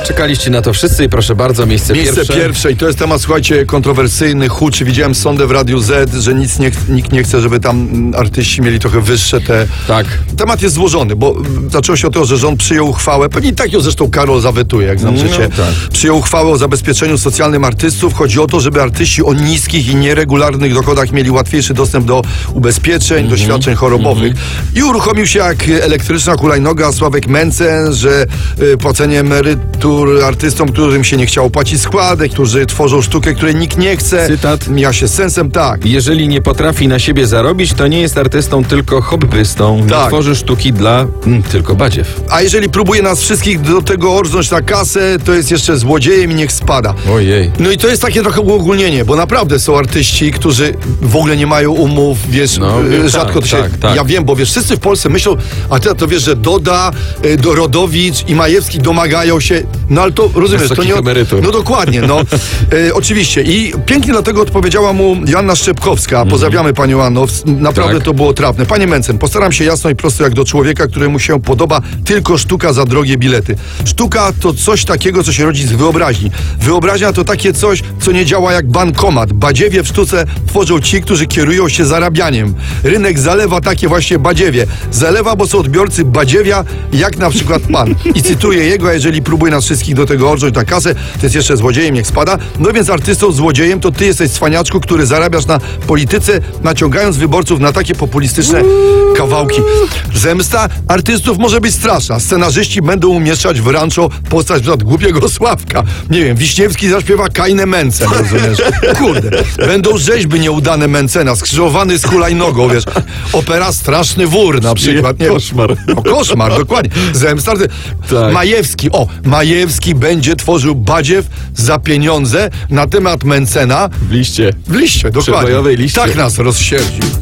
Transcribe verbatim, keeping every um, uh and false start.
Czekaliście na to wszyscy i proszę bardzo, miejsce, Miejsce pierwsze. pierwsze i to jest temat, słuchajcie, kontrowersyjny, huczy. Widziałem sondę w Radiu Z, że nic nie, nikt nie chce, żeby tam artyści mieli trochę wyższe te... Tak. Temat jest złożony, bo zaczęło się od tego, że rząd przyjął uchwałę, pewnie tak ją zresztą Karol zawetuje, jak znam No życie. tak. Przyjął uchwałę o zabezpieczeniu socjalnym artystów. Chodzi o to, żeby artyści o niskich i nieregularnych dochodach mieli łatwiejszy dostęp do ubezpieczeń, Mm-hmm. do świadczeń chorobowych. I uruchomił się jak elektryczna hulajnoga Sławek Mencen, że y, płacenie emerytur artystom, którym się nie chciało płacić składek, którzy tworzą sztukę, której nikt nie chce. Cytat. Mija się z sensem, tak. Jeżeli nie potrafi na siebie zarobić, to nie jest artystą, tylko hobbystą. Nie Tak. tworzy sztuki dla mm, tylko badziew. A jeżeli próbuje nas wszystkich do tego orznąć na kasę, to jest jeszcze złodziejem i niech spada. Ojej. No i to jest takie trochę uogólnienie, bo naprawdę są artyści, którzy w ogóle nie mają umów, wiesz, No, y, wiem, rzadko tak, to się... tak, tak. Ja wiem, bo wiesz, wszyscy w Polsce myślą, a ty to wiesz, że Doda, y, Dorodowicz i Majewski domagają się, no ale to rozumiesz, to Wysokich nie... emerytur. No dokładnie, no. Y, oczywiście i pięknie dlatego odpowiedziała mu Joanna Szczepkowska. Pozdrawiamy panią Anno, W- naprawdę Tak. to było trafne. Panie Mencen, postaram się jasno i prosto jak do człowieka, któremu się podoba tylko sztuka za drogie bilety. Sztuka to coś takiego, co się rodzi z wyobraźni. Wyobraźnia to takie coś, co nie działa jak bankomat. Badziewie w sztuce tworzą ci, którzy kierują się zarabianiem. Rynek zalewa takie właśnie badziewie. Zalewa, bo są odbiorcy badziewia, jak na przykład pan. I cytuję jego, a jeżeli próbuje nas wszystkich do tego orząć na kasę, to jest jeszcze złodziejem, niech spada. No więc artystą, złodziejem to ty jesteś cwaniaczku, który zarabiasz na polityce, naciągając wyborców na takie populistyczne kawałki. Zemsta artystów może być straszna. Scenarzyści będą umieszczać w rancho postać przykład głupiego Sławka. Nie wiem, Wiśniewski zaśpiewa Kajnę Mencen, rozumiesz? Kurde. Będą rzeźby nieudane Mencena, skrzyżowany z hulajnogą, wiesz. Opera Straszny Wór na przykład. Nie, Koszmar. No, koszmar, dokładnie. Zemsta. Tak. Majewski, o, Majewski będzie tworzył badziew za pieniądze na temat Mencena W liście. w liście, dokładnie. Przebojowej liście. Tak nas rozsierdził.